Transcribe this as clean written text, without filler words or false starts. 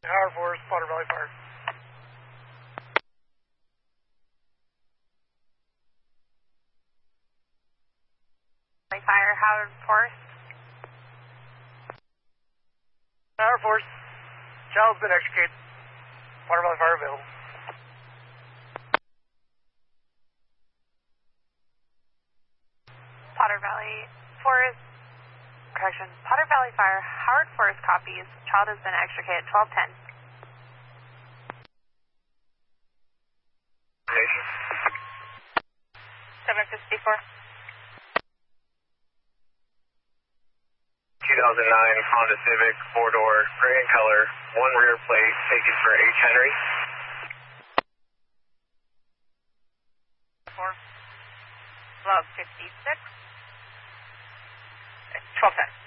Howard Forest, Potter Valley Fire. Fire, Howard Forest. Howard Forest, child's been extricated. Potter Valley Fire available. Potter Valley Forest, correction, Potter Valley Fire, Howard Forest copies. Child has been extricated, 1210. 754. 2009 Honda Civic, 4-door, gray in color, one rear plate, taken for H. Henry. 4, love 56. 1210.